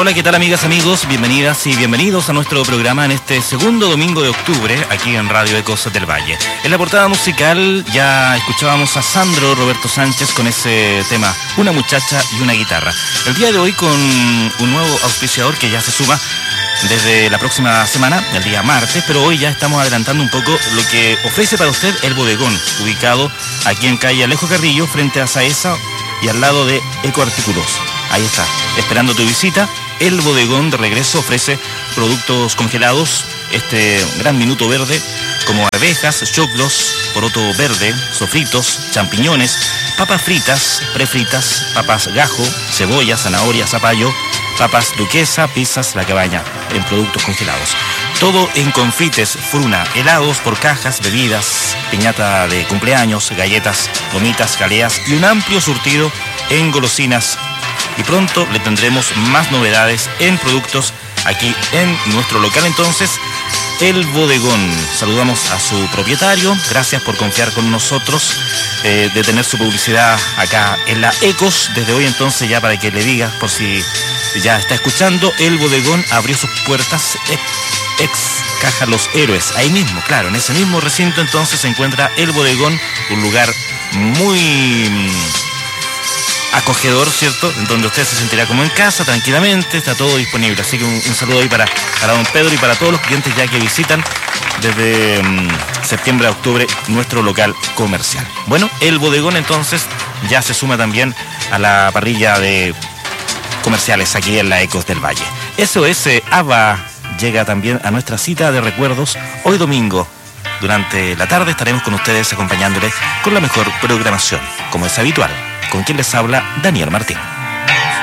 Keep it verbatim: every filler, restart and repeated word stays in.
Hola, ¿qué tal, amigas, amigos? Bienvenidas y bienvenidos a nuestro programa en este segundo domingo de octubre, aquí en Radio Ecos del Valle. En la portada musical ya escuchábamos a Sandro Roberto Sánchez con ese tema, Una muchacha y una guitarra. El día de hoy con un nuevo auspiciador que ya se suma desde la próxima semana, el día martes, pero hoy ya estamos adelantando un poco lo que ofrece para usted el bodegón, ubicado aquí en calle Alejo Carrillo, frente a Saesa y al lado de Ecoartículos. Ahí está, esperando tu visita. El bodegón de regreso ofrece productos congelados, este gran minuto verde, como arvejas, choclos, poroto verde, sofritos, champiñones, papas fritas, prefritas, papas gajo, cebolla, zanahoria, zapallo, papas duquesa, pizzas La Cabaña, en productos congelados. Todo en confites, fruna, helados por cajas, bebidas, piñata de cumpleaños, galletas, gomitas, galeas y un amplio surtido en golosinas. Y pronto le tendremos más novedades en productos aquí en nuestro local. Entonces, el bodegón. Saludamos a su propietario. Gracias por confiar con nosotros, eh, de tener su publicidad acá en la Ecos. Desde hoy entonces, ya para que le diga, por si ya está escuchando, el bodegón abrió sus puertas ex, ex Caja Los Héroes. Ahí mismo, claro, en ese mismo recinto entonces se encuentra el bodegón, un lugar muy acogedor, ¿cierto? En donde usted se sentirá como en casa, tranquilamente, está todo disponible. Así que un, un saludo ahí para, para don Pedro y para todos los clientes ya que visitan desde um, septiembre a octubre nuestro local comercial. Bueno, el bodegón entonces ya se suma también a la parrilla de comerciales aquí en la Ecos del Valle. Eso es, eh, ABBA llega también a nuestra cita de recuerdos hoy domingo. Durante la tarde estaremos con ustedes acompañándoles con la mejor programación, como es habitual. Con quien les habla, Daniel Martín.